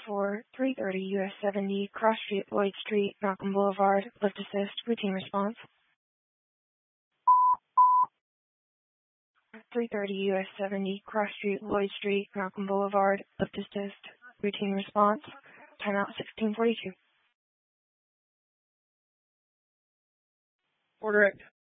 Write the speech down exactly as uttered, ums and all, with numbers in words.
for three thirty U S seventy, Cross Street, Lloyd Street, Malcolm Boulevard, lift assist, routine response. three thirty U S seventy, Cross Street, Lloyd Street, Malcolm Boulevard, lift assist, routine response. Timeout sixteen forty-two. Order it.